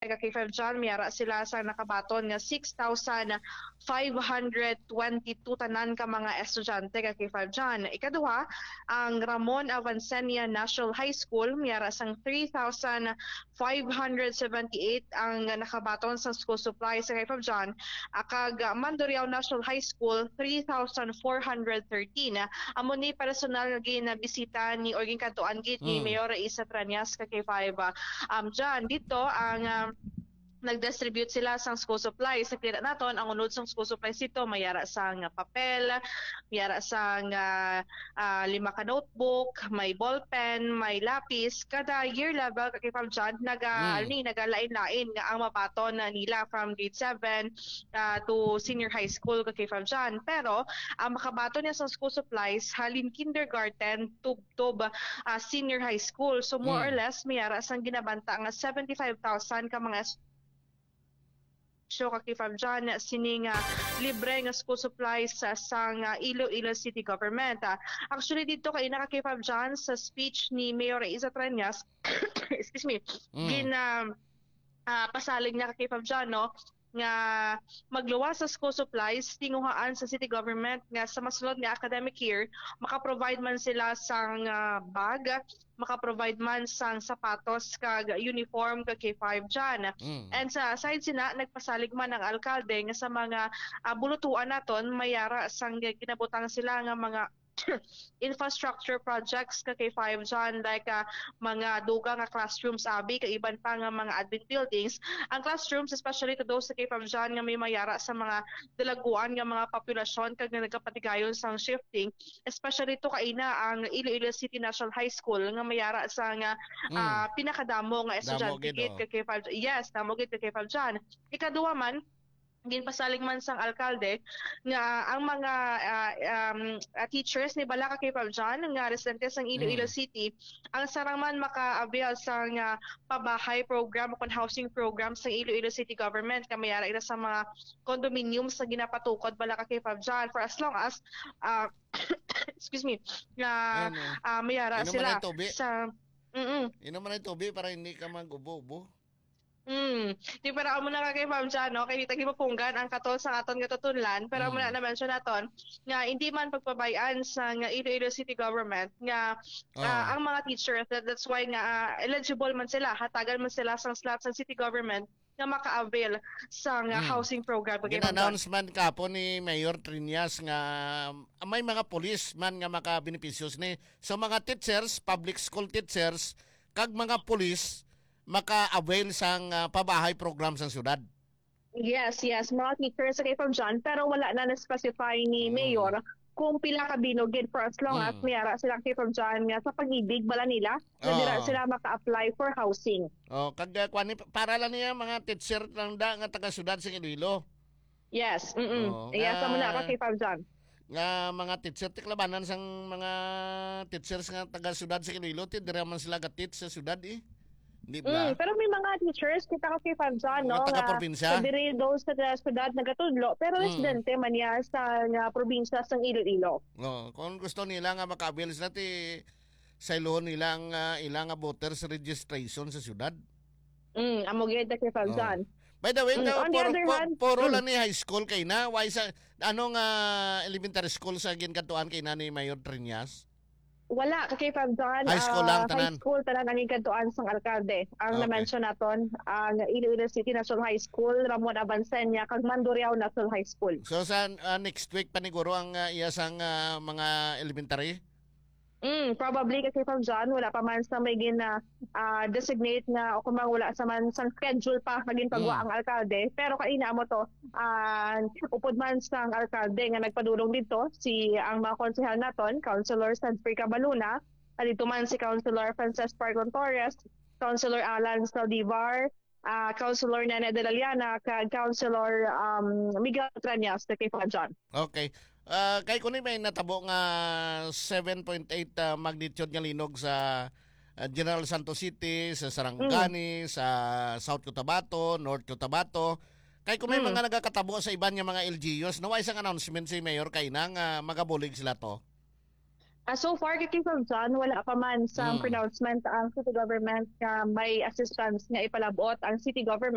K5 John, miyara sila sa nakabaton nga 6,522 tanan ka mga estudyante ka K5 John. Ikaduha, ang Ramon Avancenia National High School, miyara sang 3,578 ang nakabaton sa school supply sa K5 John. Kag Mandurriao National High School, 3,413. Amo ni personal nga ginabisita ni or ginkantuan gid ni Mayor Isa Tranias ka K5 John. Dito ang nag-distribute sila sang school supplies. Nakita naton ang unod sang school supplies dito mayara sang papel, mayara sang 5 ka notebook, may ballpen, may lapis. Kada year level kay Pam John nagalain-lain nga ang mabaton nila from grade 7 to senior high school kay Pam John. Pero ang makabaton niya sa school supplies halin kindergarten to senior high school. So more or less mayara sang ginabanta nga 75,000 ka mga ka K5 John sining libre nga school supplies sa Iloilo City Government. Actually dito kay naka K5 John sa speech ni Mayor Isa Tranias excuse me, pasalig niya ka K5 John no nga magluwas sa school supplies tinguhaan sa city government nga sa masunod nga academic year maka-provide man sila sang bag, maka-provide man sang sapatos kag uniform kag K5 John. And sa side sina nagpasalig man ang alkalde nga sa mga bulutuan naton mayara sang kinabutang sila nga mga infrastructure projects ka K5 John like mga duga nga classrooms abi kay iban pa nga mga admin buildings. Ang classrooms especially to those sa K5 John nga may mayara sa mga dalaguan nga mga populasyon kag nagapatigayon sang shifting, especially to kaina ang Iloilo City National High School nga mayara sa nga pinakadamo nga estudyante gid ka K5. Yes, damo gid ka K5 John. Ikaduha man ginpasalig man sang alkalde nga ang mga teachers ni bala ka K5 John nga residente sang Iloilo City ang sarang man maka-avail sang pabahay program o housing program sa Iloilo City Government nga mayara ila sa mga condominiums sa ginapatukod bala ka K5 John for as long as excuse me nga mayara sila sa Inom man ay tubi para hindi ka mag-ubo-ubo. Di para amo na kay Ma'am Jan, no? Kay tagi mapunggan ang katol sa aton nga tutunlan, pero amo na mention naton nga hindi man pagpabayaan sa nga Iloilo City Government nga ang mga teachers that's why nga eligible man sila, hatagan man sila sang slot sa city government nga maka-avail sa housing program. Gina-announce man kapo ni Mayor Trinas nga may mga police man nga maka-beneficios ni so mga teachers, public school teachers kag mga police maka-avail sang pabahay program sa syudad. Yes, mga teachers sa K5 John pero wala na na-specify ni Mayor kung pila ka binogid for as long as mayara silang K5 John nga sa pag-ibig bala nila na dira sila maka-apply for housing. Kag para lang niya mga teacher lang da nga taga syudad sa Iloilo. Yes, iya sa muna ka K5 John. Nga mga teacher tiklabanan sang mga teachers nga taga syudad sa Iloilo dira man sila ga-teach sa syudad Di ba? Pero may mga teachers kita ka K5 John no taga-probinsya. Sa diri those sa syudad nagatudlo pero residente man niya sa probinsya sang Iloilo. Kung gusto nila nga maka-avail sila sa ilon ilang voters registration sa syudad. Amo gid ka K5 John. By the way, puro lang ni high school kay na why sa elementary school sa ginkantuan kay na ni Mayor Trinas? Wala, kay K5 John. High school lang, tanan. High school, tanan ang ikantuan sang alkalde. Ang na-mention naton, ang Iloilo City National High School, Ramon Avancenia, kag Mandurriao National High School. So, sa next week paniguro ang iyasang mga elementary? Probably kasi K5 John, wala pa man sa may designate na o kung wala sa man sang schedule pa maging pagwa ang alkalde. Pero kaina mo to, upod man sang alkalde nga nagpadulong dito ang mga konsehal naton, Councilor Sanfrica Baluna, dito man si Councilor Frances Pargon Torres, Councilor Alan Saldivar, Councilor Nene de la Liana, kag Councilor Miguel Tranias na K5 John. Okay. Kay kunin may natabo nga 7.8 magnitude nga linog sa General Santos City, sa Sarangani, sa South Cotabato, North Cotabato. Kay kung may mga nagakatabo sa iban nga mga LGUs, nawa isang announcement si Mayor kay nang magabulig sila to. So far, kay From John, wala pa man sa pronouncement ang city government na may assistance nga ipalabot ang city government